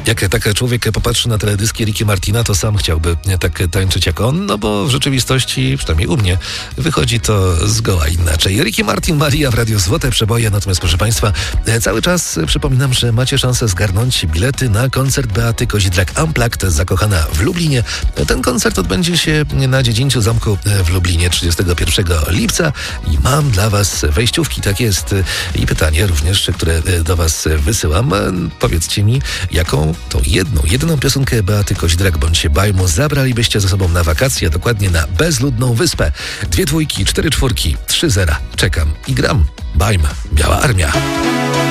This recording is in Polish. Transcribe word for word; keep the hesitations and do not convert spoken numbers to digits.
Jak tak człowiek popatrzy na teledyski Ricky Martina, to sam chciałby tak tańczyć jak on, no bo w rzeczywistości, przynajmniej u mnie, wychodzi to zgoła inaczej. Ricky Martin, Maria w Radiu Złote Przeboje, natomiast proszę Państwa, cały czas przypominam, że macie szansę zgarnąć bilety na koncert Beaty Kozidrak Unplugged, zakochana w Lublinie. Ten koncert odbędzie się na dziedzińcu zamku w Lublinie trzydziestego pierwszego lipca i mam dla Was wejściówki, tak jest. I pytanie również, które do Was wysyłam. Powiedzcie mi, jaką tą jedną, jedyną piosenkę Beaty Kozidrak bądź Bajmu zabralibyście ze sobą na wakacje, dokładnie na bezludną wyspę. Dwie dwójki, cztery czwórki, trzy zera. Czekam i gram. Bajm, Biała Armia.